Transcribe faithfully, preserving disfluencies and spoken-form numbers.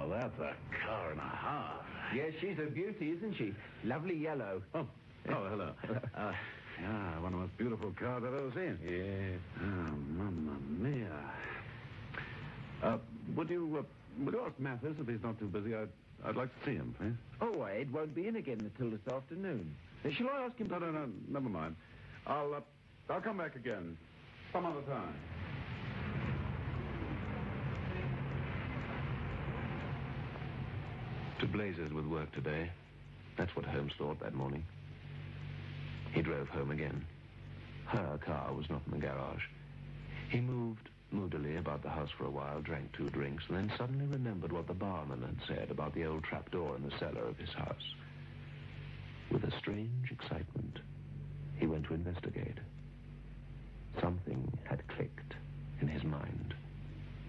Now, that's a car and a half. Yes, she's a beauty, isn't she? Lovely yellow. Oh, oh hello. uh, yeah, one of the most beautiful cars I've ever seen. Yeah. Oh, mamma mia. Uh, would you, uh, would you ask Mathis if he's not too busy? I'd, I'd like to see him, please. Oh, Ed won't be in again until this afternoon. Uh, shall I ask him? No, no, no, never mind. I'll, uh, I'll come back again some other time. To blazes with work today. That's what Holmes thought that morning. He drove home again. Her car was not in the garage. He moved moodily about the house for a while, drank two drinks, and then suddenly remembered what the barman had said about the old trapdoor in the cellar of his house. With a strange excitement,